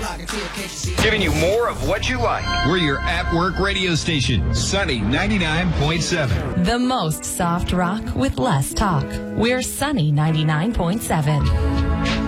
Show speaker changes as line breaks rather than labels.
Giving you more of what you like.
We're your at-work radio station, Sunny 99.7.
The most soft rock with less talk. We're Sunny 99.7.